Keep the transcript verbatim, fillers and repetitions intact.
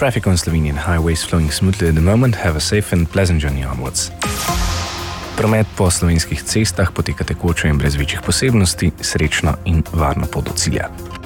traffic on Slovenian highways flowing smoothly at the moment. Have a safe and pleasant journey onwards. Promet po slovenskih cestah poteka tekoče in brez večjih posebnosti, srečno in varno pot do cilja.